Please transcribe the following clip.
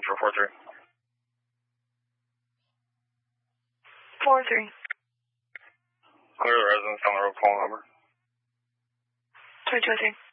Central 4-3. 4-3. Clear the residence on the road, call number. 323.